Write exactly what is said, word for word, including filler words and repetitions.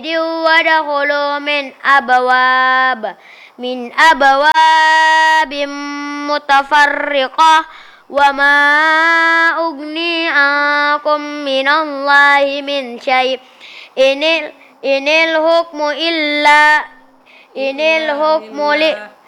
وادخلوا من أبواب من أبواب متفرقة وما أغني عنكم من الله من شيء إن إن الحكم إلا إن الحكم